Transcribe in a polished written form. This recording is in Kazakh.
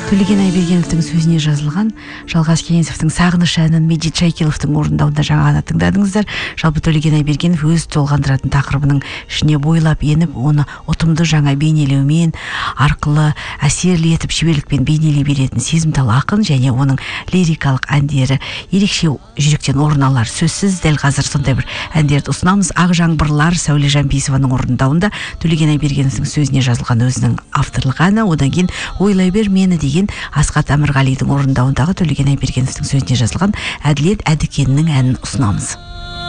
Төлеген Айбергеновтың сөзіне жазылған Жалғас Кеңесовтың Сағыныш әнін Медет Шайкеловтың орындауында жаңа ғана тыңдадыңыздар. Жалпы Төлеген Айбергенов өз толғандыратын тақырыбының ішіне бойлап еніп, оны ұтымды жаңа бейнелеумен арқылы әсерлі етіп шеберлікпен бейнелей беретін сезімтал ақын, және оның лирикалық әндері ерекше жүректен орын алар сөзсіз. Дәл қазір сондай бір әндерді ұсынамыз. Ақ жаңбырлар Сәуле Жанпейісованың орындауында Төлеген Айбергеновтың сөзіне жазылған өзінің авторлық әні, одан кейін Ойлай бер мені деген Асқат Әмірғалидің орындауындағы Төлеген Айбергеновтың сөзіне жазылған Әділет Әдікеннің әнін ұсынамыз.